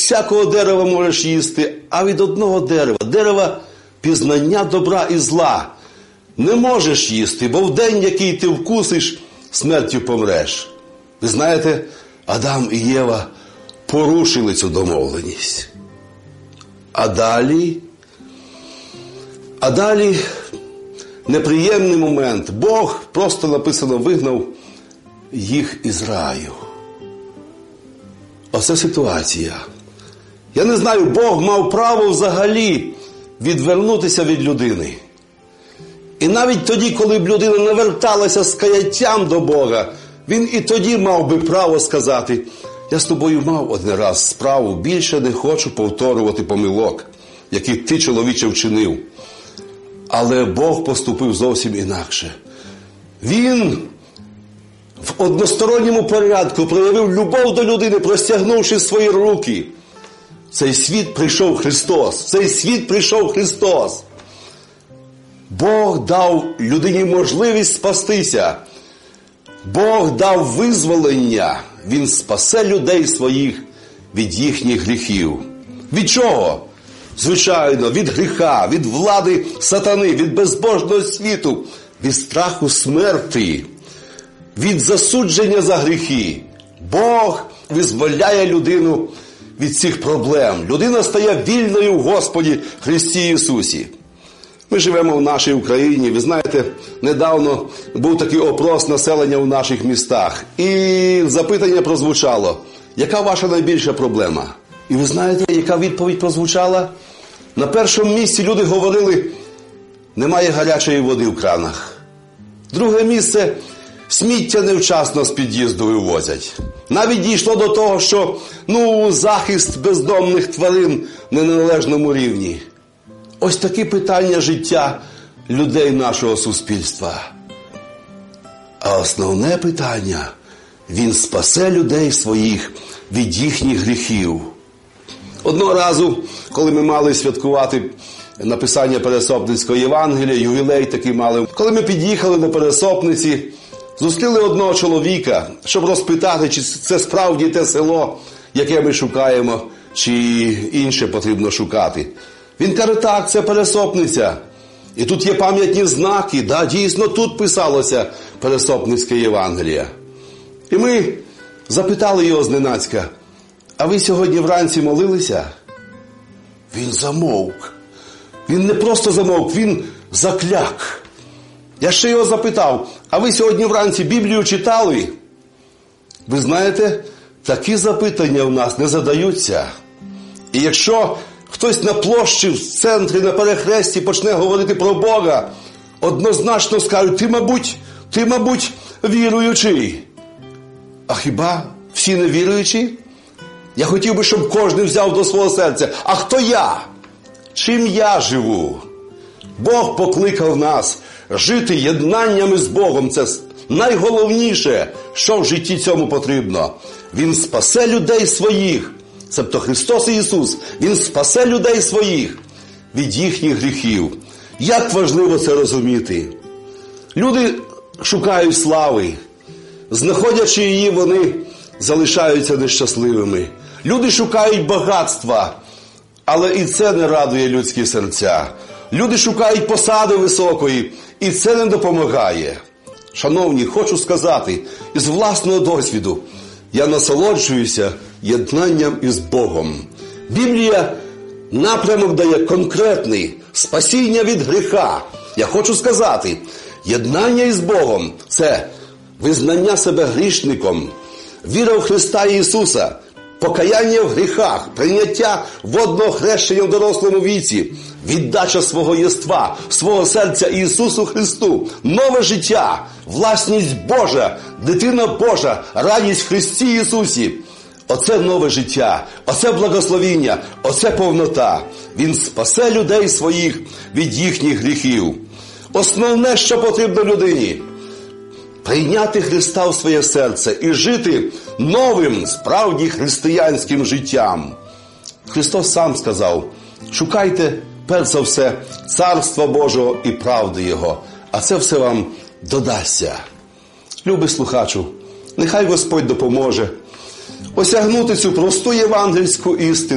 всякого дерева можеш їсти, а від одного дерева, дерева пізнання добра і зла, не можеш їсти, бо в день, який ти вкусиш, смертю помреш. Ви знаєте, Адам і Єва порушили цю домовленість. А далі неприємний момент. Бог, просто написано, вигнав їх із раю. Оце ситуація. Я не знаю, Бог мав право взагалі відвернутися від людини. І навіть тоді, коли б людина не верталася з каяттям до Бога, він і тоді мав би право сказати: я з тобою мав один раз справу, більше не хочу повторювати помилок, які ти, чоловіче, вчинив. Але Бог поступив зовсім інакше. Він в односторонньому порядку проявив любов до людини, простягнувши свої руки. В цей світ прийшов Христос. Бог дав людині можливість спастися. Бог дав визволення. Він спасе людей своїх від їхніх гріхів. Від чого? Звичайно, від гріха, від влади сатани, від безбожного світу, від страху смерті, від засудження за гріхи. Бог визволяє людину від цих проблем. Людина стає вільною в Господі Христі Ісусі. Ми живемо в нашій Україні. Ви знаєте, недавно був такий опрос населення в наших містах. І запитання прозвучало: яка ваша найбільша проблема? І ви знаєте, яка відповідь прозвучала? На першому місці люди говорили: немає гарячої води в кранах. Друге місце – сміття невчасно з під'їзду вивозять. Навіть дійшло до того, що захист бездомних тварин на неналежному рівні. Ось такі питання життя людей нашого суспільства. А основне питання – він спасе людей своїх від їхніх гріхів. Одного разу, коли ми мали святкувати написання Пересопницького Євангелія, ювілей такий мали, коли ми під'їхали до Пересопниці, зустріли одного чоловіка, щоб розпитати, чи це справді те село, яке ми шукаємо, чи інше потрібно шукати. Він каже: так, це Пересопниця. І тут є пам'ятні знаки, дійсно тут писалося Пересопницьке Євангеліє. І ми запитали його зненацька: а ви сьогодні вранці молилися? Він замовк. Він не просто замовк, він закляк. Я ще його запитав: а ви сьогодні вранці Біблію читали? Ви знаєте, такі запитання в нас не задаються. І якщо хтось на площі, в центрі, на перехресті почне говорити про Бога, однозначно скажуть: ти, мабуть, віруючий. А хіба всі не віруючі? Я хотів би, щоб кожен взяв до свого серця: а хто я? Чим я живу? Бог покликав нас жити єднаннями з Богом. Це найголовніше, що в житті цьому потрібно. Він спасе людей своїх. Тобто Христос Ісус, Він спасе людей своїх від їхніх гріхів. Як важливо це розуміти? Люди шукають слави. Знаходячи її, вони залишаються нещасливими. Люди шукають багатства, але і це не радує людські серця. Люди шукають посади високої, і це не допомагає. Шановні, хочу сказати із власного досвіду: я насолоджуюся єднанням із Богом. Біблія напрямок дає конкретний – спасіння від гріха. Я хочу сказати, єднання із Богом – це визнання себе грішником, віра в Христа Ісуса, покаяння в гріхах, прийняття водного хрещення в дорослому віці, віддача свого єства, свого серця Ісусу Христу, нове життя, власність Божа, дитина Божа, радість в Христі Ісусі. Оце нове життя, оце благословіння, оце повнота. Він спасе людей своїх від їхніх гріхів. Основне, що потрібно людині – прийняти Христа в своє серце і жити новим, справді християнським життям. Христос сам сказав: шукайте перш за все Царства Божого і правди Його, а це все вам додасться. Любий слухачу, нехай Господь допоможе осягнути цю просту євангельську істину.